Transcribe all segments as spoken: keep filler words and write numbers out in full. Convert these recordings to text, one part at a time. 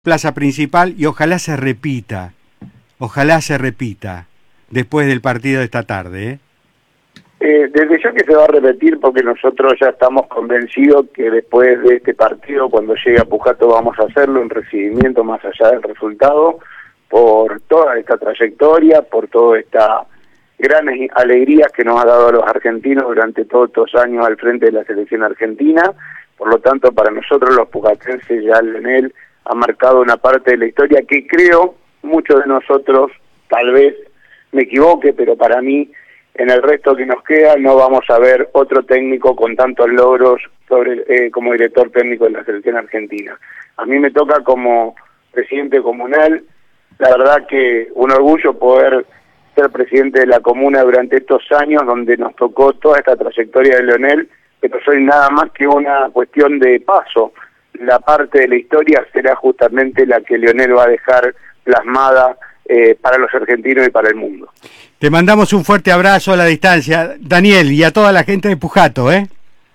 plaza principal y ojalá se repita, ojalá se repita después del partido de esta tarde, ¿eh? Eh, desde ya que se va a repetir, porque nosotros ya estamos convencidos que después de este partido, cuando llegue a Pujato, vamos a hacerlo en recibimiento más allá del resultado, por toda esta trayectoria, por toda esta gran alegría que nos ha dado a los argentinos durante todos estos años al frente de la selección argentina. Por lo tanto, para nosotros los pujatenses, ya Leonel ha marcado una parte de la historia que creo muchos de nosotros, tal vez me equivoque, pero para mí, en el resto que nos queda, no vamos a ver otro técnico con tantos logros sobre, eh, como director técnico de la selección argentina. A mí me toca como presidente comunal, la verdad que un orgullo poder ser presidente de la comuna durante estos años donde nos tocó toda esta trayectoria de Leonel, pero soy nada más que una cuestión de paso. La parte de la historia será justamente la que Leonel va a dejar plasmada eh, para los argentinos y para el mundo. Te mandamos un fuerte abrazo a la distancia, Daniel, y a toda la gente de Pujato, ¿eh?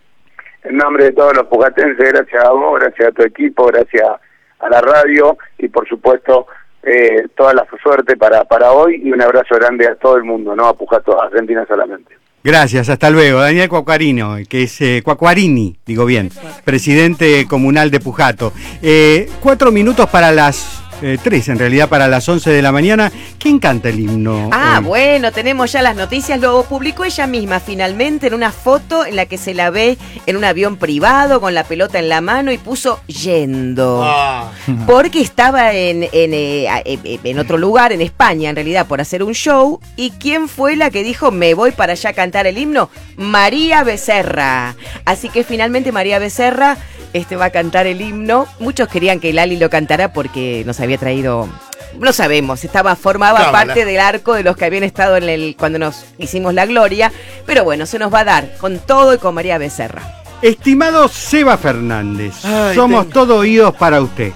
En nombre de todos los pujatenses, gracias a vos, gracias a tu equipo, gracias a la radio y por supuesto eh, toda la suerte para, para hoy y un abrazo grande a todo el mundo, no a Pujato, a Argentina solamente. Gracias, hasta luego. Daniel Cuacuarino, que es eh, Cuacuarini, digo bien, presidente comunal de Pujato. Eh, cuatro minutos para las eh, tres, en realidad para las once de la mañana. ¿Quién canta el himno? Ah, eh? bueno, tenemos ya las noticias. Lo publicó ella misma finalmente en una foto en la que se la ve en un avión privado con la pelota en la mano y puso yendo. Ah. Porque estaba en, en, eh, en otro lugar, en España, en realidad, por hacer un show. ¿Y quién fue la que dijo, me voy para allá a cantar el himno? María Becerra. Así que finalmente María Becerra este, va a cantar el himno. Muchos querían que Lali lo cantara porque nos había traído... No sabemos, estaba formaba Cámara. parte del arco de los que habían estado en el cuando nos hicimos la gloria, pero bueno, se nos va a dar con todo y con María Becerra. Estimado Seba Fernández, Ay, somos tengo... todo oídos para usted.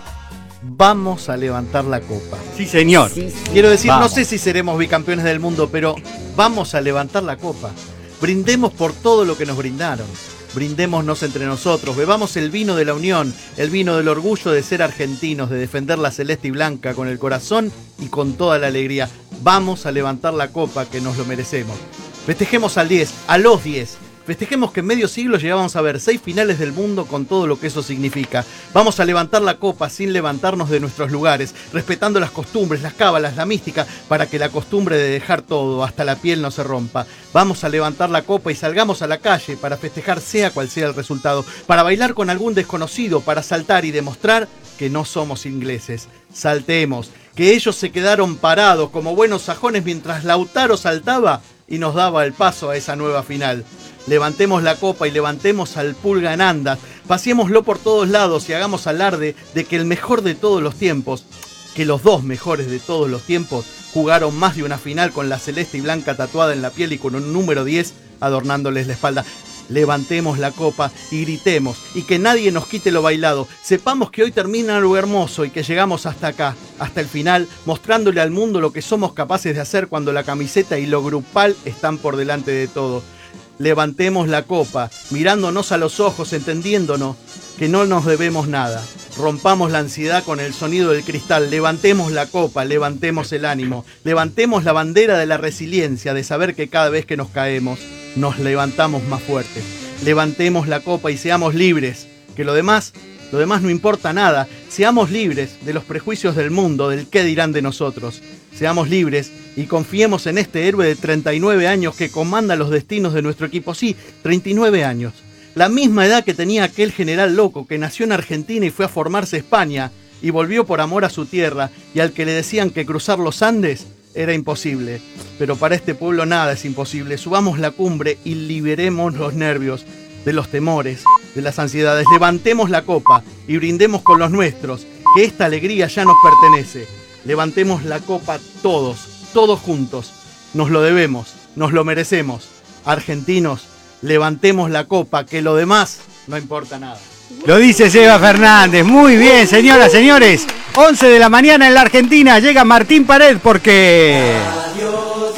Vamos a levantar la copa. Sí, señor. Sí, sí. Quiero decir, vamos. No sé si seremos bicampeones del mundo, pero vamos a levantar la copa. Brindemos por todo lo que nos brindaron. Brindémonos entre nosotros, bebamos el vino de la unión, el vino del orgullo de ser argentinos, de defender la celeste y blanca con el corazón y con toda la alegría. Vamos a levantar la copa que nos lo merecemos. Festejemos al diez, a los diez. Festejemos que en medio siglo llegamos a ver seis finales del mundo con todo lo que eso significa. Vamos a levantar la copa sin levantarnos de nuestros lugares, respetando las costumbres, las cábalas, la mística, para que la costumbre de dejar todo, hasta la piel, no se rompa. Vamos a levantar la copa y salgamos a la calle para festejar sea cual sea el resultado, para bailar con algún desconocido, para saltar y demostrar que no somos ingleses. Saltemos, que ellos se quedaron parados como buenos sajones mientras Lautaro saltaba y nos daba el paso a esa nueva final. Levantemos la copa y levantemos al Pulga en andas, paseémoslo por todos lados y hagamos alarde de que el mejor de todos los tiempos, que los dos mejores de todos los tiempos, jugaron más de una final con la celeste y blanca tatuada en la piel y con un número diez adornándoles la espalda. Levantemos la copa y gritemos, y que nadie nos quite lo bailado. Sepamos que hoy termina algo hermoso y que llegamos hasta acá, hasta el final, mostrándole al mundo lo que somos capaces de hacer cuando la camiseta y lo grupal están por delante de todo. Levantemos la copa, mirándonos a los ojos, entendiéndonos que no nos debemos nada. Rompamos la ansiedad con el sonido del cristal, levantemos la copa, levantemos el ánimo, levantemos la bandera de la resiliencia, de saber que cada vez que nos caemos, nos levantamos más fuertes. Levantemos la copa y seamos libres, que lo demás, lo demás no importa nada. Seamos libres de los prejuicios del mundo, del qué dirán de nosotros. Seamos libres y confiemos en este héroe de treinta y nueve años que comanda los destinos de nuestro equipo. Sí, treinta y nueve años. La misma edad que tenía aquel general loco que nació en Argentina y fue a formarse a España y volvió por amor a su tierra y al que le decían que cruzar los Andes era imposible. Pero para este pueblo nada es imposible. Subamos la cumbre y liberemos los nervios de los temores, de las ansiedades. Levantemos la copa y brindemos con los nuestros, que esta alegría ya nos pertenece. Levantemos la copa todos, todos juntos. Nos lo debemos, nos lo merecemos. Argentinos, levantemos la copa, que lo demás no importa nada. Lo dice Seba Fernández. Muy bien, señoras, señores. once de la mañana en la Argentina. Llega Martín Pared porque... Radio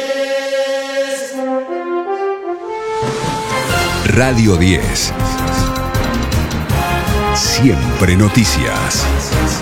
diez. Radio diez. Siempre noticias.